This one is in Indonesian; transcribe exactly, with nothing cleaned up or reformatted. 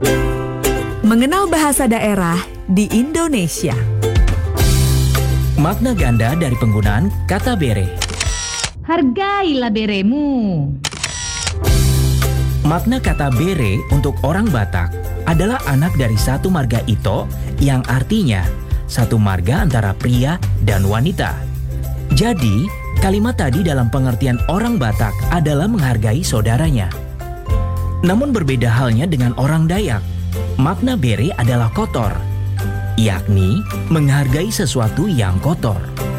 Mengenal bahasa daerah di Indonesia. Makna ganda dari penggunaan kata bere. Hargailah beremu. Makna kata bere untuk orang Batak adalah anak dari satu marga ito yang artinya satu marga antara pria dan wanita. Jadi, kalimat tadi dalam pengertian orang Batak adalah menghargai saudaranya. Namun berbeda halnya dengan orang Dayak. Makna bere adalah kotor, yakni menghargai sesuatu yang kotor.